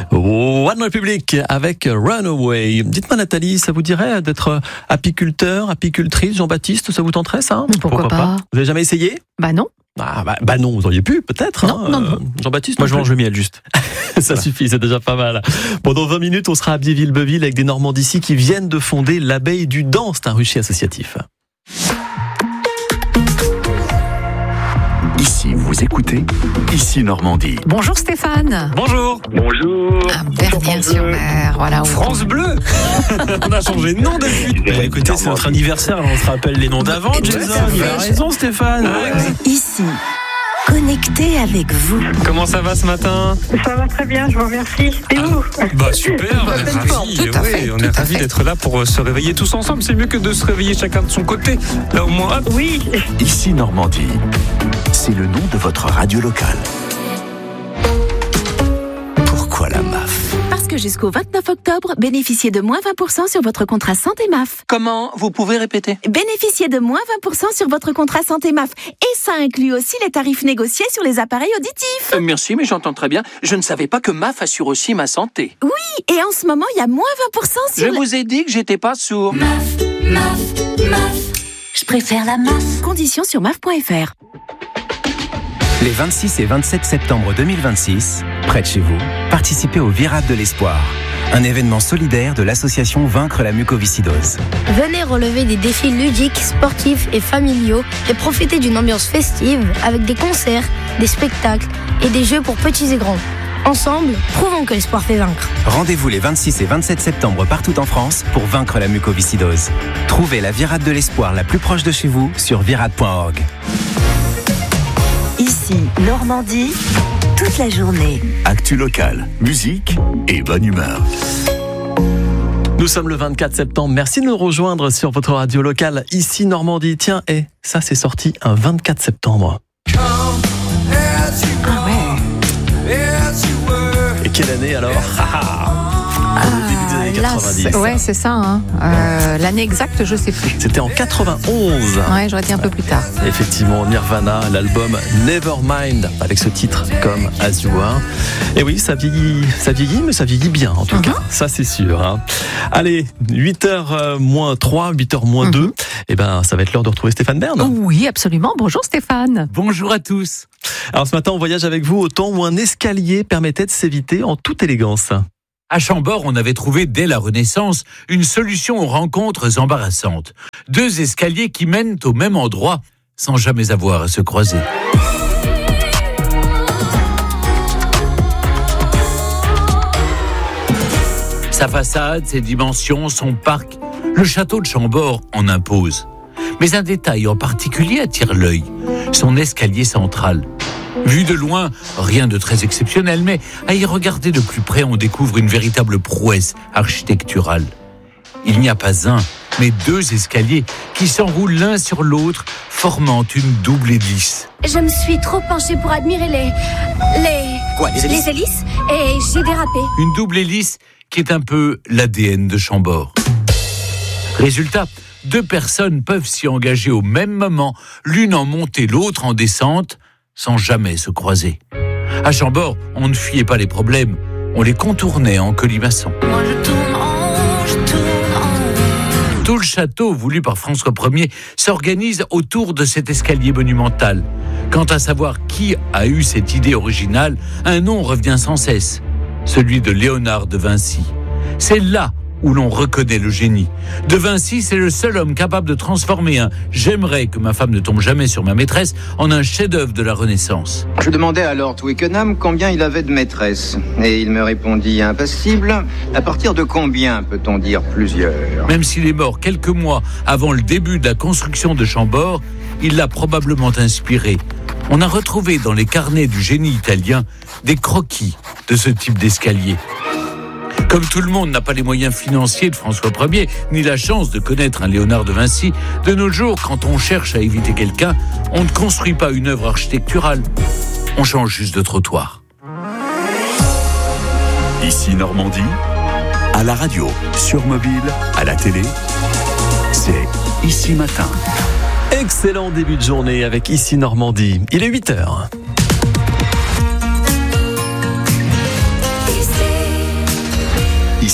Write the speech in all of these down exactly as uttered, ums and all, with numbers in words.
One Republic avec Runaway. Dites-moi Nathalie, ça vous dirait d'être apiculteur, apicultrice, Jean-Baptiste, ça vous tenterait ça? Pourquoi, Pourquoi pas, pas Vous avez jamais essayé? Bah non. Ah bah, bah non, vous auriez pu peut-être. Non, hein, non, non. Euh, Jean-Baptiste. Moi je mange le miel juste. Ça voilà. Suffit, c'est déjà pas mal. Pendant vingt minutes, on sera à Abbeville-Beuville avec des Normands d'ici qui viennent de fonder l'Abeille du Dent. C'est un rucher associatif. Ici, vous écoutez Ici Normandie. Bonjour Stéphane. Bonjour. Bonjour. À Vernières-sur-Mer, voilà. France Bleu. On a changé de nom depuis. Bah, écoutez, c'est notre anniversaire, alors on se rappelle les noms d'avant. Jason, il a raison Stéphane. Ici, connecté avec vous. Comment ça va ce matin? Ça va très bien, je vous remercie. Et vous? Bah super, on est ravis. Tout à fait, Oui, on tout est à ravis fait. d'être là pour se réveiller tous ensemble. C'est mieux que de se réveiller chacun de son côté. Là au moins, hop. Oui. Ici Normandie, c'est le nom de votre radio locale. Pourquoi la M A F? Parce que jusqu'au vingt-neuf octobre, bénéficiez de moins vingt pour cent sur votre contrat santé M A F. Comment? Vous pouvez répéter? Bénéficiez de moins vingt pour cent sur votre contrat santé M A F. Et ça inclut aussi les tarifs négociés sur les appareils auditifs. Euh, merci, mais j'entends très bien. Je ne savais pas que M A F assure aussi ma santé. Oui, et en ce moment, il y a moins vingt pour cent sur Je les... vous ai dit que j'étais pas sourd. M A F, M A F, M A F. Je préfère la M A F. Conditions sur M A F point F R. Les vingt-six et vingt-sept septembre deux mille vingt-six, près de chez vous, participez au Virade de l'Espoir, un événement solidaire de l'association Vaincre la mucoviscidose. Venez relever des défis ludiques, sportifs et familiaux et profiter d'une ambiance festive avec des concerts, des spectacles et des jeux pour petits et grands. Ensemble, prouvons que l'espoir fait vaincre. Rendez-vous les vingt-six et vingt-sept septembre partout en France pour vaincre la mucoviscidose. Trouvez la Virade de l'Espoir la plus proche de chez vous sur virade point org. Ici, Normandie, toute la journée. Actu locale, musique et bonne humeur. Nous sommes le vingt-quatre septembre. Merci de nous rejoindre sur votre radio locale Ici Normandie. Tiens, et ça c'est sorti un vingt-quatre septembre. Ah ouais. Et quelle année alors? Ah, Au début des années là, quatre-vingt-dix. c'est- ouais, c'est ça. Hein. Euh, l'année exacte, je sais plus. C'était en quatre-vingt-onze. Ouais, j'aurais dit un peu plus tard. Effectivement, Nirvana, l'album Nevermind, avec ce titre comme As You Are. Et oui, ça vieillit, ça vieillit, mais ça vieillit bien en tout Mhm. cas, ça c'est sûr. Hein. Allez, huit heures moins trois, huit heures moins deux, et ben ça va être l'heure de retrouver Stéphane Bern. Oui, absolument. Bonjour Stéphane. Bonjour à tous. Alors ce matin, on voyage avec vous au temps où un escalier permettait de s'éviter en toute élégance. À Chambord, on avait trouvé dès la Renaissance une solution aux rencontres embarrassantes. Deux escaliers qui mènent au même endroit sans jamais avoir à se croiser. Sa façade, ses dimensions, son parc, le château de Chambord en impose. Mais un détail en particulier attire l'œil, son escalier central. Vu de loin, rien de très exceptionnel, mais à y regarder de plus près, on découvre une véritable prouesse architecturale. Il n'y a pas un, mais deux escaliers qui s'enroulent l'un sur l'autre, formant une double hélice. Je me suis trop penchée pour admirer les... les... Quoi, les hélices? les hélices et j'ai dérapé. Une double hélice qui est un peu l'A D N de Chambord. Résultat, deux personnes peuvent s'y engager au même moment, l'une en montée, l'autre en descente, sans jamais se croiser. À Chambord, on ne fuyait pas les problèmes, on les contournait en colimaçon. Moi je tourne en, je tourne en. Tout le château, voulu par François Ier, s'organise autour de cet escalier monumental. Quant à savoir qui a eu cette idée originale, un nom revient sans cesse, celui de Léonard de Vinci. C'est là où l'on reconnaît le génie. De Vinci, c'est le seul homme capable de transformer un « j'aimerais que ma femme ne tombe jamais sur ma maîtresse » en un chef-d'œuvre de la Renaissance. Je demandais à Lord Twickenham combien il avait de maîtresses. Et il me répondit impassible. À partir de combien peut-on dire plusieurs? Même s'il est mort quelques mois avant le début de la construction de Chambord, il l'a probablement inspiré. On a retrouvé dans les carnets du génie italien des croquis de ce type d'escalier. Comme tout le monde n'a pas les moyens financiers de François Ier, ni la chance de connaître un Léonard de Vinci, de nos jours, quand on cherche à éviter quelqu'un, on ne construit pas une œuvre architecturale. On change juste de trottoir. Ici Normandie, à la radio, sur mobile, à la télé, c'est Ici Matin. Excellent début de journée avec Ici Normandie. Il est huit heures. Ici.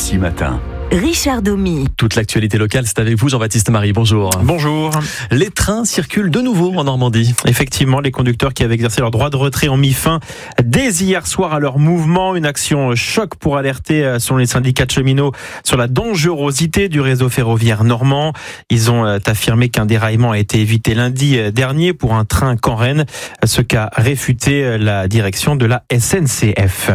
Ici Matin. Richard Domy. Toute l'actualité locale, c'est avec vous, Jean-Baptiste Marie. Bonjour. Bonjour. Les trains circulent de nouveau en Normandie. Effectivement, les conducteurs qui avaient exercé leur droit de retrait ont mis fin dès hier soir à leur mouvement. Une action choc pour alerter, selon les syndicats de cheminots, sur la dangerosité du réseau ferroviaire normand. Ils ont affirmé qu'un déraillement a été évité lundi dernier pour un train Caen-Rennes, ce qu'a réfuté la direction de la S N C F.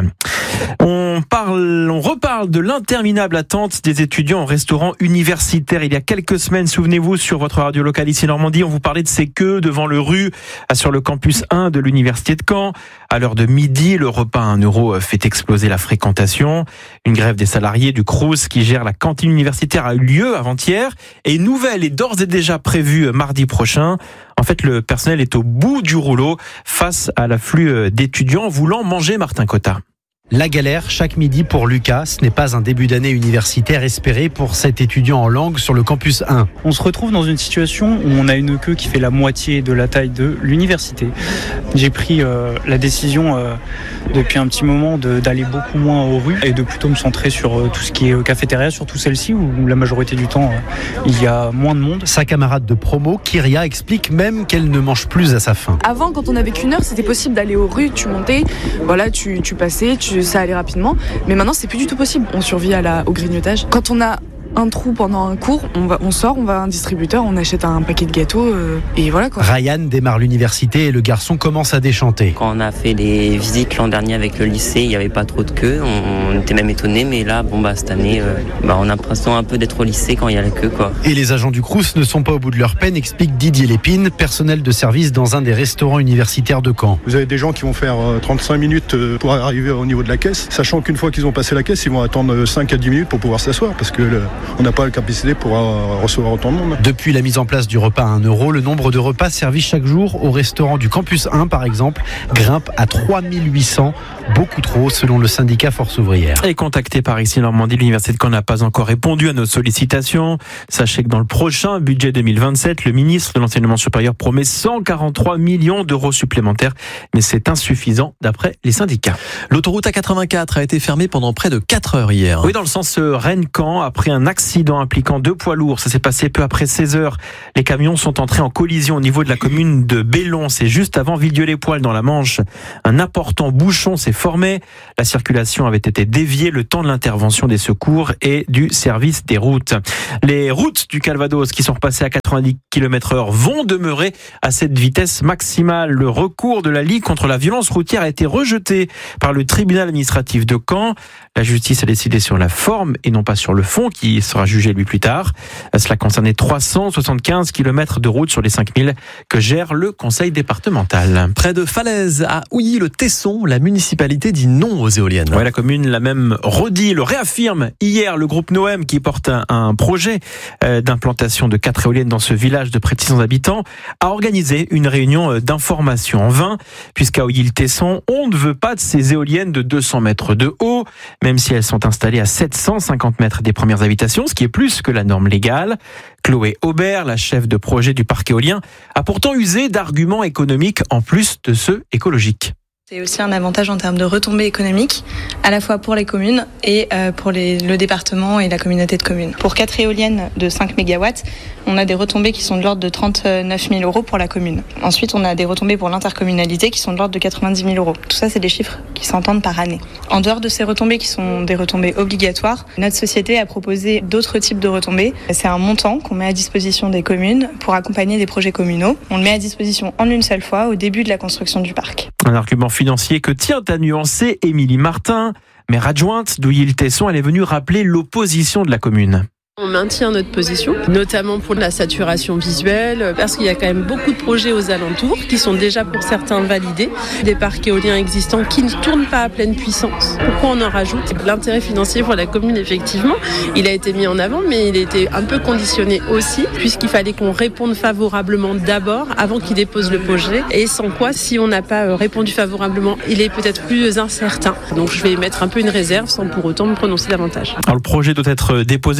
On parle, on reparle de l'interminable attente des étudiants en restaurant universitaire. Il y a quelques semaines, souvenez-vous, sur votre radio locale ici Normandie, on vous parlait de ces queues devant le rue sur le campus un de l'université de Caen. À l'heure de midi, le repas à un euro fait exploser la fréquentation. Une grève des salariés du Crous qui gère la cantine universitaire a eu lieu avant-hier et une nouvelle est d'ores et déjà prévue mardi prochain. En fait, le personnel est au bout du rouleau face à l'afflux d'étudiants voulant manger. Martin Cotta. La galère chaque midi pour Lucas, ce n'est pas un début d'année universitaire espéré pour cet étudiant en langue sur le campus un. On se retrouve dans une situation où on a une queue qui fait la moitié de la taille de l'université. J'ai pris euh, la décision euh, depuis un petit moment de, d'aller beaucoup moins aux rues et de plutôt me centrer sur euh, tout ce qui est euh, cafétéria, surtout celle-ci où la majorité du temps euh, il y a moins de monde. Sa camarade de promo, Kyria, explique même qu'elle ne mange plus à sa faim. Avant, quand on n'avait qu'une heure, c'était possible d'aller aux rues, tu montais, voilà, tu, tu passais, tu ça allait rapidement, mais maintenant c'est plus du tout possible. On survit à la, au grignotage. Quand on a un trou pendant un cours, on, va, on sort, on va à un distributeur, on achète un paquet de gâteaux euh, et voilà quoi. Ryan démarre l'université et le garçon commence à déchanter. Quand on a fait les visites l'an dernier avec le lycée, il n'y avait pas trop de queue, on, on était même étonnés, mais là, bon bah cette année, euh, bah, on a l'impression un peu d'être au lycée quand il y a la queue quoi. Et les agents du Crous ne sont pas au bout de leur peine, explique Didier Lépine, personnel de service dans un des restaurants universitaires de Caen. Vous avez des gens qui vont faire trente-cinq minutes pour arriver au niveau de la caisse, sachant qu'une fois qu'ils ont passé la caisse, ils vont attendre cinq à dix minutes pour pouvoir s'asseoir, parce que le, on n'a pas la capacité pour recevoir autant de monde. Depuis la mise en place du repas à un euro, le nombre de repas servis chaque jour au restaurant du campus un, par exemple, grimpe à trois mille huit cents, beaucoup trop selon le syndicat Force Ouvrière. Et contacté par ici Normandie, l'université de Caen n'a pas encore répondu à nos sollicitations. Sachez que dans le prochain budget deux mille vingt-sept, le ministre de l'Enseignement supérieur promet cent quarante-trois millions d'euros supplémentaires, mais c'est insuffisant d'après les syndicats. L'autoroute A quatre-vingt-quatre a été fermée pendant près de quatre heures hier. Oui, dans le sens Rennes-Caen, après un accident impliquant deux poids lourds. Ça s'est passé peu après seize heures. Les camions sont entrés en collision au niveau de la commune de Bellon. C'est juste avant Villedieu-les-Poêles dans la Manche. Un important bouchon s'est formé. La circulation avait été déviée le temps de l'intervention des secours et du service des routes. Les routes du Calvados qui sont repassées à quatre-vingt-dix kilomètres heure vont demeurer à cette vitesse maximale. Le recours de la Ligue contre la violence routière a été rejeté par le tribunal administratif de Caen. La justice a décidé sur la forme et non pas sur le fond, qui sera jugé lui plus tard. Cela concernait trois cent soixante-quinze kilomètres de route sur les cinq mille que gère le conseil départemental. Près de Falaise, à Ouilly-le-Tesson, la municipalité dit non aux éoliennes. Ouais, la commune l'a même redit, le réaffirme hier. Le groupe Noem, qui porte un, un projet euh, d'implantation de quatre éoliennes dans ce village de près de six cents habitants, a organisé une réunion d'information en vain, puisqu'à Ouilly-le-Tesson, on ne veut pas de ces éoliennes de deux cents mètres de haut, même si elles sont installées à sept cent cinquante mètres des premières habitations, ce qui est plus que la norme légale. Chloé Aubert, la chef de projet du parc éolien, a pourtant usé d'arguments économiques en plus de ceux écologiques. C'est aussi un avantage en termes de retombées économiques, à la fois pour les communes et pour les, le département et la communauté de communes. Pour quatre éoliennes de cinq mégawatts, on a des retombées qui sont de l'ordre de trente-neuf mille euros pour la commune. Ensuite, on a des retombées pour l'intercommunalité qui sont de l'ordre de quatre-vingt-dix mille euros. Tout ça, c'est des chiffres qui s'entendent par année. En dehors de ces retombées qui sont des retombées obligatoires, notre société a proposé d'autres types de retombées. C'est un montant qu'on met à disposition des communes pour accompagner des projets communaux. On le met à disposition en une seule fois au début de la construction du parc. Un argument financier que tient à nuancer Émilie Martin, maire adjointe d'Ouilly-le-Tesson. Elle est venue rappeler l'opposition de la commune. On maintient notre position, notamment pour la saturation visuelle, parce qu'il y a quand même beaucoup de projets aux alentours qui sont déjà pour certains validés, des parcs éoliens existants qui ne tournent pas à pleine puissance. Pourquoi on en rajoute ? L'intérêt financier pour la commune, effectivement, il a été mis en avant, mais il a été un peu conditionné aussi, puisqu'il fallait qu'on réponde favorablement d'abord, avant qu'il dépose le projet, et sans quoi, si on n'a pas répondu favorablement, il est peut-être plus incertain. Donc je vais mettre un peu une réserve sans pour autant me prononcer davantage. Alors, le projet doit être déposé le mois prochain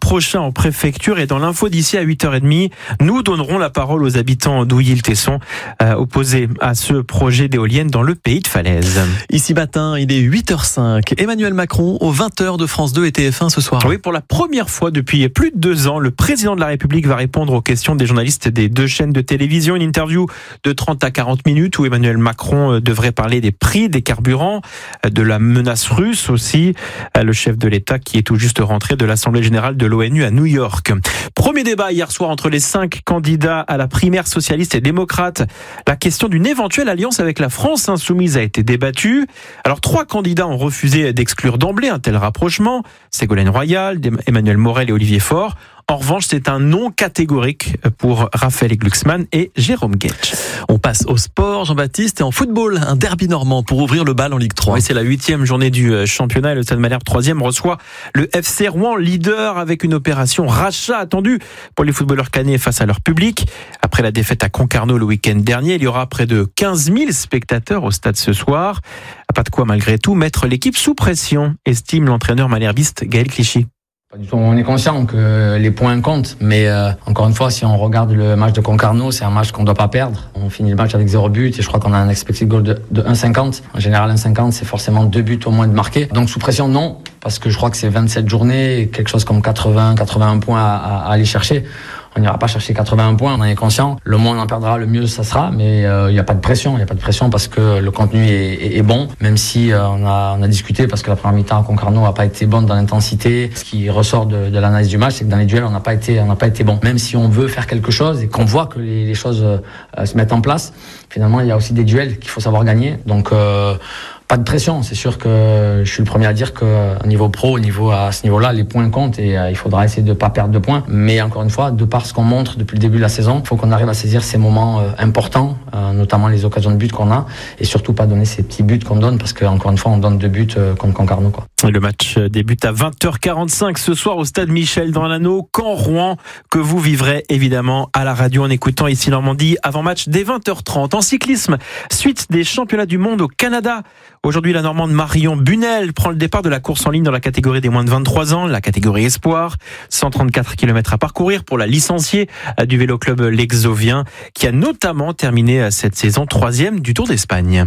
prochain en préfecture. Et dans l'info d'ici à huit heures trente, nous donnerons la parole aux habitants d'Ouilly-le-Tesson, euh, opposés à ce projet d'éolienne dans le pays de Falaise. Ici matin, il est huit heures cinq. Emmanuel Macron aux vingt heures de France deux et T F un ce soir. Oui, pour la première fois depuis plus de deux ans, le président de la République va répondre aux questions des journalistes des deux chaînes de télévision. Une interview de trente à quarante minutes où Emmanuel Macron devrait parler des prix des carburants, de la menace russe aussi. Le chef de l'État qui est tout juste rentré de l'Assemblée générale de l'ONU à New York. Premier débat hier soir entre les cinq candidats à la primaire socialiste et démocrate. La question d'une éventuelle alliance avec la France insoumise a été débattue. Alors trois candidats ont refusé d'exclure d'emblée un tel rapprochement. Ségolène Royal, Emmanuel Morel et Olivier Faure. En revanche, c'est un non catégorique pour Raphaël Glucksmann et Jérôme Guetsch. On passe au sport, Jean-Baptiste, et en football, un derby normand pour ouvrir le bal en Ligue trois. Oui, c'est la huitième journée du championnat et le Stade Malherbe troisième reçoit le F C Rouen, leader avec une opération rachat attendue pour les footballeurs canets face à leur public. Après la défaite à Concarneau le week-end dernier, il y aura près de quinze mille spectateurs au stade ce soir. Pas de quoi malgré tout mettre l'équipe sous pression, estime l'entraîneur malherbiste Gaël Clichy. Pas du tout. On est conscient que les points comptent, mais euh, encore une fois, si on regarde le match de Concarneau, c'est un match qu'on ne doit pas perdre. On finit le match avec zéro but et je crois qu'on a un expected goal de, de un virgule cinquante. En général, un virgule cinquante, c'est forcément deux buts au moins de marquer. Donc sous pression, non, parce que je crois que c'est vingt-sept journées, quelque chose comme quatre-vingts, quatre-vingt-un points à, à, à aller chercher. On n'ira pas chercher quatre-vingts points, on en est conscient. Le moins on en perdra, le mieux ça sera, mais il euh, n'y a pas de pression. Il n'y a pas de pression parce que le contenu est, est, est bon, même si euh, on, a, on a discuté parce que la première mi-temps à Concarneau n'a pas été bonne dans l'intensité. Ce qui ressort de, de l'analyse du match, c'est que dans les duels, on n'a pas été, on n'a pas été bon. Même si on veut faire quelque chose et qu'on voit que les, les choses euh, se mettent en place, finalement, il y a aussi des duels qu'il faut savoir gagner. Donc, euh, pas de pression, c'est sûr que je suis le premier à dire qu'au niveau pro, au niveau, à ce niveau-là, les points comptent et euh, il faudra essayer de ne pas perdre de points. Mais encore une fois, de par ce qu'on montre depuis le début de la saison, il faut qu'on arrive à saisir ces moments euh, importants, euh, notamment les occasions de but qu'on a, et surtout pas donner ces petits buts qu'on donne, parce qu'encore une fois, on donne deux buts euh, contre Concarneau, quoi. Le match débute à vingt heures quarante-cinq ce soir au stade Michel dans l'Anneau, Caen-Rouen, que vous vivrez évidemment à la radio en écoutant ici Normandie avant match dès vingt heures trente. En cyclisme, suite des championnats du monde au Canada. Aujourd'hui, la Normande Marion Bunel prend le départ de la course en ligne dans la catégorie des moins de vingt-trois ans, la catégorie espoir. cent trente-quatre kilomètres à parcourir pour la licenciée du vélo club L'Exovien, qui a notamment terminé cette saison troisième du Tour d'Espagne.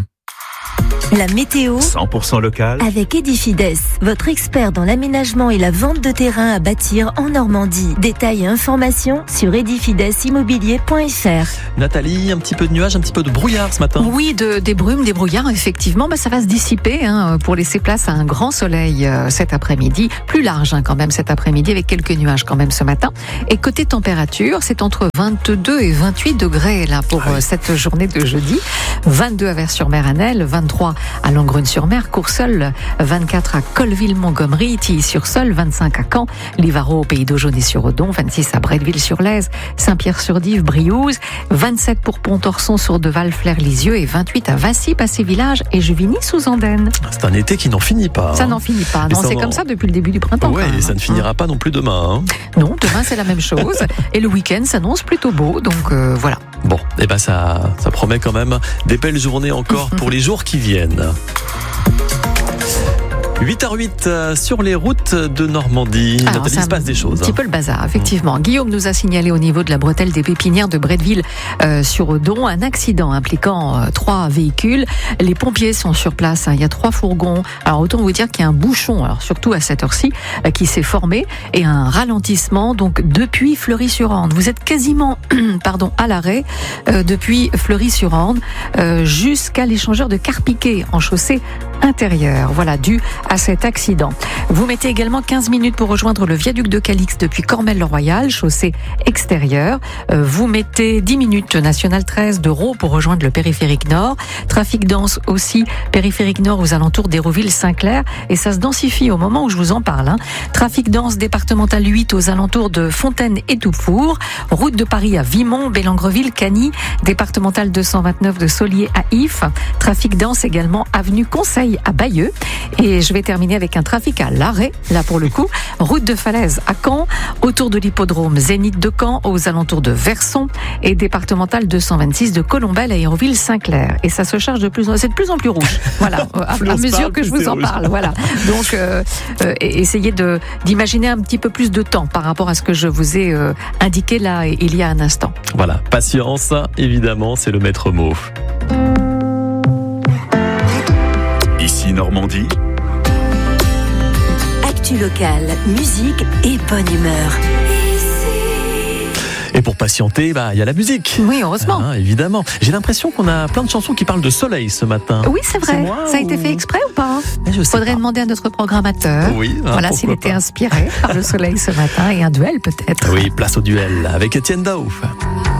La météo cent pour cent local avec Edifides, votre expert dans l'aménagement et la vente de terrain à bâtir en Normandie. Détails et informations sur edifides immobilier point f r. Nathalie, un petit peu de nuages, un petit peu de brouillard ce matin. Oui, de, des brumes, des brouillards, effectivement, bah, ça va se dissiper hein, pour laisser place à un grand soleil euh, cet après-midi, plus large hein, quand même cet après-midi, avec quelques nuages quand même ce matin. Et côté température, c'est entre vingt-deux et vingt-huit degrés là pour euh, cette journée de jeudi. vingt-deux à Vers-sur-Mer-Anel, vingt-trois à Langrune-sur-Mer, Courseulles, vingt-quatre à Colleville-Montgomery, Tilly-sur-Seul, vingt-cinq à Caen, Livarot au Pays d'Aujon-et-sur-Odon, vingt-six à Bretteville-sur-Lèze, Saint-Pierre-sur-Dive, Briouze, vingt-sept pour Pontorson, Sourdeval, Flers-Lisieux et vingt-huit à Vassy, Passé-Village et Juvigny-sous-Andenne. C'est un été qui n'en finit pas. Ça hein. n'en finit pas. Non, c'est en... comme ça depuis le début du printemps. Ouais, et ça ne finira pas non plus demain. Hein. Non, demain c'est la même chose. Et le week-end s'annonce plutôt beau, donc euh, voilà. Bon, et eh ben ça, ça promet quand même des belles journées encore pour les jours qui viennent. huit heures huit sur les routes de Normandie. Alors, Nathalie, il se passe des choses. Un petit hein. peu le bazar, effectivement. Mmh. Guillaume nous a signalé au niveau de la bretelle des Pépinières de Bretteville euh, sur Odon un accident impliquant euh, trois véhicules. Les pompiers sont sur place. Hein. Il y a trois fourgons. Alors autant vous dire qu'il y a un bouchon, alors surtout à cette heure-ci, euh, qui s'est formé et un ralentissement donc depuis Fleury-sur-Orne. Vous êtes quasiment, pardon, à l'arrêt euh, depuis Fleury-sur-Orne euh, jusqu'à l'échangeur de Carpiquet en chaussée intérieure. Voilà, dû à cet accident. Vous mettez également quinze minutes pour rejoindre le viaduc de Calix depuis Cormel-le-Royal, chaussée extérieure. Euh, vous mettez dix minutes national treize de Raux pour rejoindre le périphérique nord. Trafic dense aussi, périphérique nord aux alentours d'Hérouville-Saint-Clair. Et ça se densifie au moment où je vous en parle. Hein. Trafic dense départemental huit aux alentours de Fontaine et Toufour. Route de Paris à Vimont, Bélangreville, Cagny. Départemental deux cent vingt-neuf de Saulier à If. Trafic dense également avenue Conseil à Bayeux. Et je vais vais terminer avec un trafic à l'arrêt, là pour le coup. Route de Falaise à Caen, autour de l'hippodrome Zénith de Caen, aux alentours de Verson, et départementale deux cent vingt-six de Colombelle à Hérouville-Saint-Clair. Et ça se charge de plus en, c'est de plus en plus rouge. Voilà, à, à mesure parle, que je vous en rouge. parle. Voilà. Donc, euh, euh, essayez de, d'imaginer un petit peu plus de temps par rapport à ce que je vous ai euh, indiqué là il y a un instant. Voilà, patience, évidemment, c'est le maître mot. Ici Normandie. Actu locale, musique et bonne humeur. Et pour patienter, bah, il y a la musique. Oui, heureusement. Ah, évidemment. J'ai l'impression qu'on a plein de chansons qui parlent de soleil ce matin. Oui, c'est vrai. C'est moi, ça a ou... été fait exprès ou pas? Il faudrait pas. demander à notre programmateur. Oui, hein, voilà, s'il était pas. inspiré par le soleil ce matin et un duel peut-être. Oui, place au duel avec Étienne Daouf.